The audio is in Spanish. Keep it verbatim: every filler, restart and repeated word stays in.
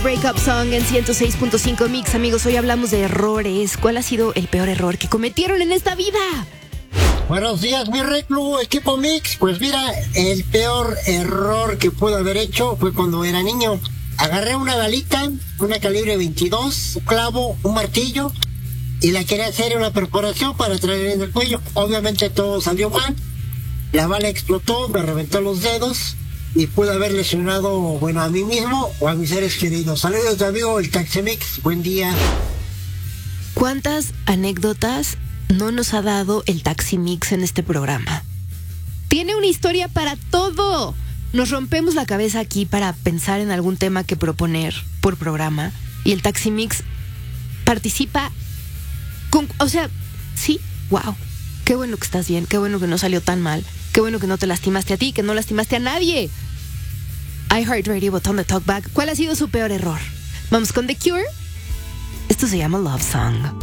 Breakup Song en ciento seis punto cinco Mix. Amigos, hoy hablamos de errores. ¿Cuál ha sido el peor error que cometieron en esta vida? Buenos días, mi reclu, equipo Mix. Pues mira, el peor error que pude haber hecho fue cuando era niño. Agarré una balita, una calibre veintidós, un clavo, un martillo, y la quería hacer una perforación para traer en el cuello. Obviamente todo salió mal. La bala explotó, me reventó los dedos y pude haber lesionado, bueno, a mí mismo o a mis seres queridos. Saludos de amigo, el Taxi Mix. Buen día. ¿Cuántas anécdotas no nos ha dado el Taxi Mix en este programa? Tiene una historia para todo. Nos rompemos la cabeza aquí para pensar en algún tema que proponer por programa y el Taxi Mix participa con, o sea, sí, wow. Qué bueno que estás bien, qué bueno que no salió tan mal, qué bueno que no te lastimaste a ti, que no lastimaste a nadie. iHeartRadio, botón de talkback. ¿Cuál ha sido su peor error? Vamos con The Cure. Esto se llama Love Song.